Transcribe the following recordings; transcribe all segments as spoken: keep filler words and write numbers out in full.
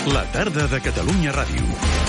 La tarda de Catalunya Ràdio.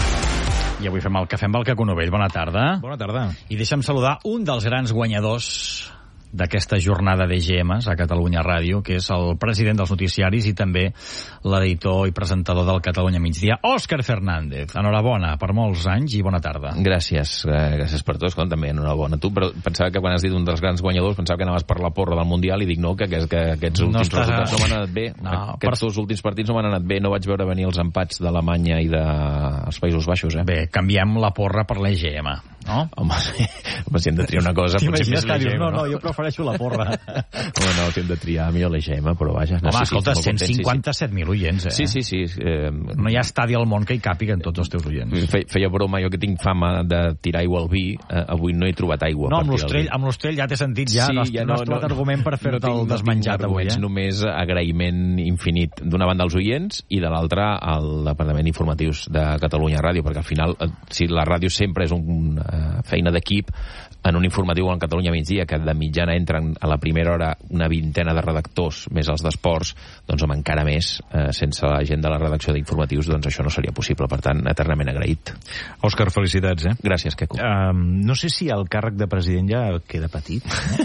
I avui fem el cafè amb el Caco Novell. Bona tarda. Bona tarda. I deixa'm saludar un dels grans guanyadors d'aquesta jornada d'E Ge Emes a Catalunya Ràdio, que és el president dels noticiaris i també l'editor i presentador del Catalunya Migdia, Òscar Fernández. Enhorabona per molts anys i bona tarda. Gràcies, eh, gràcies per tots, com també enhorabona a tu, però pensava que quan has dit un dels grans guanyadors pensava que anaves per la porra del Mundial i dic no, que, que, que aquests últims no estàs... resultats no m'han anat bé. No, aquests per... dos últims partits no m'han anat bé, no vaig veure venir els empats d'Alemanya i dels Països Baixos. Eh? Bé, canviem la porra per l'E Ge Eme, no? Home, sí. Home, si hem de triar una cosa, potser més l'E Ge Eme, no? No, no, jo prefereixo la porra. Home, no, si hem de triar millor l'E Ge Eme, però vaja... Home, sí, escolta, cent cinquanta-set mil oients, eh? Sí, sí, sí. Eh... No hi ha estadi al món que hi càpiguen tots els teus oients. Fe, feia broma, jo que tinc fama de tirar aigua al vi, eh, avui no he trobat aigua. No, amb l'Ostrell ja t'he sentit, ja, sí, no has, ja no, no has trobat no, argument per fer-te no el desmenjat no avui, eh? Només agraïment infinit d'una banda als oients i de l'altra al Departament Informatius de Catalunya Ràdio, perquè al final, si la ràdio sempre és una uh, feina d'equip, en un informatiu en Catalunya Migdia, que de mitjana entren a la primera hora una vintena de redactors, més els d'esports, doncs home, encara més, eh, sense la gent de la redacció d'informatius, doncs això no seria possible. Per tant, eternament agraït. Òscar, felicitats, eh? Gràcies, Queco. Um, no sé si el càrrec de president ja queda petit,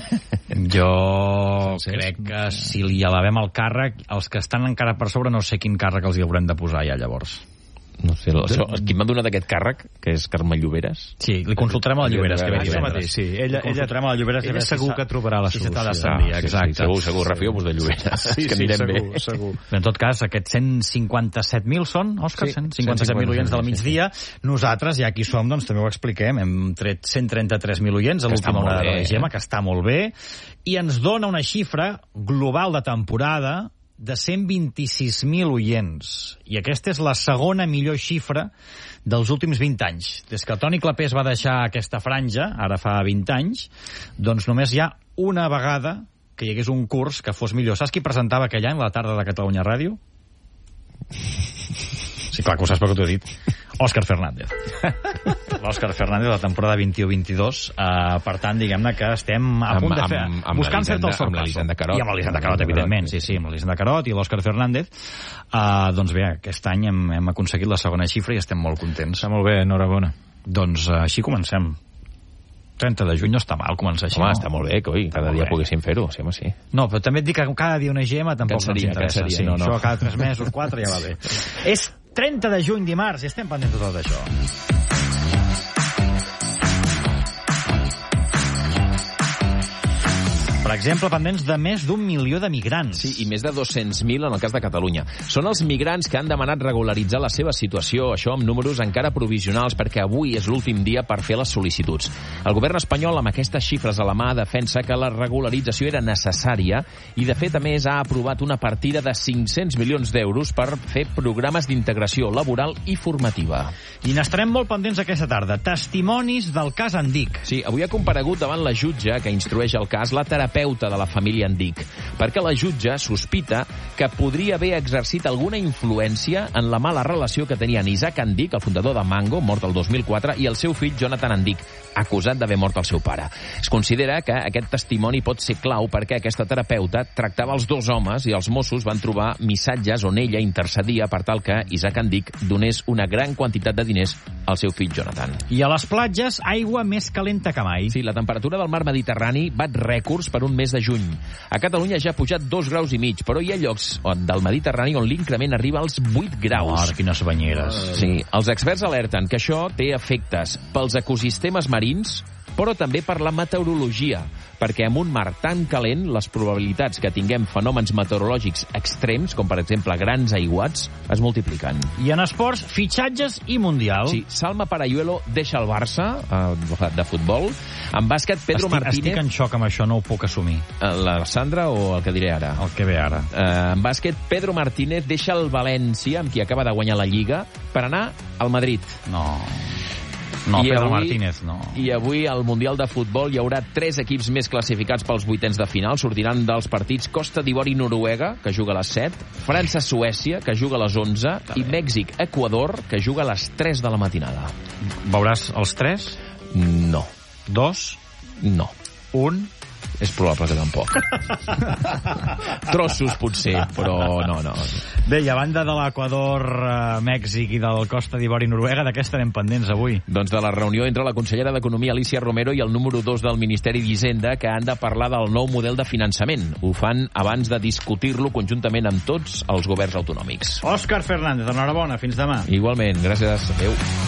eh? Jo crec que si li elevem el càrrec, els que estan encara per sobre no sé quin càrrec els hi haurem de posar ja llavors. No sé, això, qui m'ha donat aquest càrrec, que és Carme Lloberes. Sí, li consultarem a la Lloberes, que ve divendres. Sí, ella, ella, ella, ella segur que trobarà la solució. Si s'ha de exacte. Sí, segur, segur, refieu-vos de Lloberes. Sí, que sí, anirem segur, bé. segur. En tot cas, aquests cent cinquanta-set mil són, Òscar? Sí, cent cinquanta-set mil oients del migdia. Nosaltres, ja aquí som, doncs també ho expliquem, hem tret cent trenta-tres mil oients a l'última hora de la Ge Eme, que està molt bé, i ens dona una xifra global de temporada de cent vint-i-sis mil oients. I aquesta és la segona millor xifra dels últims vint anys. Des que Toni Clapés va deixar aquesta franja, ara fa vint anys, doncs només hi ha una vegada que hi hagués un curs que fos millor. Saps qui presentava aquell any la tarda de Catalunya Ràdio? Sí, clar, que ho saps perquè t'ho he dit. Òscar Fernández. L'Òscar Fernández de la temporada vint-i-u vint-i-dos. Uh, per tant, diguem-ne que estem a punt amb, de fer... Amb, amb buscant cert el sorpasso. Amb l'Elisenda Carot. I amb l'Elisenda Carot, evidentment. Sí, sí, amb l'Elisenda Carot i l'Òscar Fernández. Uh, doncs bé, aquest any hem, hem aconseguit la segona xifra i estem molt contents. Està molt bé, enhorabona. Doncs uh, així comencem. trenta de juny no està mal començar així. Home, no? Està molt bé, coi, cada dia poguéssim fer-ho, sí, home, sí. No, però també et dic que cada dia una Ge Eme tampoc cansaria, no ens interessa. Cansaria, sí, no, no. Això cada tres mesos, quatre, ja va bé. És trenta de juny, dimarts, i estem pendents de tot això. Per exemple, pendents de més d'un milió de migrants. Sí, i més de dos-cents mil en el cas de Catalunya. Són els migrants que han demanat regularitzar la seva situació, això amb números encara provisionals, perquè avui és l'últim dia per fer les sol·licituds. El govern espanyol, amb aquestes xifres a la mà, defensa que la regularització era necessària i, de fet, a més, ha aprovat una partida de cinc-cents milions d'euros per fer programes d'integració laboral i formativa. I n'estarem molt pendents aquesta tarda. Testimonis del cas Andic. Sí, avui ha comparegut davant la jutge que instrueix el cas la terapeuta de la família Andic, perquè la jutge sospita que podria haver exercit alguna influència en la mala relació que tenien Isaac Andic, el fundador de Mango, mort el dos mil quatre, i el seu fill Jonathan Andic, acusat d'haver mort el seu pare. Es considera que aquest testimoni pot ser clau perquè aquesta terapeuta tractava els dos homes i els Mossos van trobar missatges on ella intercedia per tal que Isaac Andic donés una gran quantitat de diners al seu fill Jonathan. I a les platges, aigua més calenta que mai. Sí, la temperatura del mar Mediterrani bat rècords per un mes de juny. A Catalunya ja ha pujat dos graus i mig, però hi ha llocs del Mediterrani on l'increment arriba als vuit graus. Mare, quines banyeres. Sí, els experts alerten que això té efectes pels ecosistemes marins, però també per la meteorologia, perquè amb un mar tan calent les probabilitats que tinguem fenòmens meteorològics extrems, com per exemple grans aiguats, es multipliquen. I en esports, fitxatges i Mundial. Sí, Salma Parayuelo deixa el Barça eh, de futbol. En bàsquet, Pedro estic, Martínez... Estic en xoc amb això, no ho puc assumir. La Sandra o el que diré ara? El que ve ara. Eh, en bàsquet, Pedro Martínez deixa el València, amb qui acaba de guanyar la Lliga, per anar al Madrid. No... No, I Pedro avui, Martínez, no. I avui al Mundial de Futbol hi haurà tres equips més classificats pels vuitens de final. Sortiran dels partits Costa d'Ivori-Noruega, que juga a les set, França-Suècia, que juga a les onze, i Mèxic-Equador, que juga a les tres de la matinada. Veuràs els tres? No. Dos? No. Un? És probable que tampoc. Trossos, potser, però no, no. Bé, i a banda de l'Equador, eh, Mèxic i del Costa d'Ivori i Noruega, de què estarem pendents avui? Doncs de la reunió entre la consellera d'Economia, Alicia Romero, i el número dos del Ministeri d'Hisenda, que han de parlar del nou model de finançament. Ho fan abans de discutir-lo conjuntament amb tots els governs autonòmics. Òscar Fernández, enhorabona, fins demà. Igualment, gràcies. Adéu.